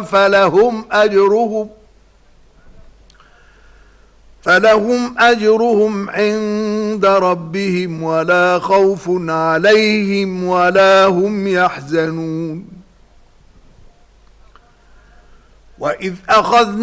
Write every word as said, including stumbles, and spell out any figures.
فلهم أجرهم فلهم أجرهم عند ربهم ولا خوف عليهم ولا هم يحزنون. وإذ أخذنا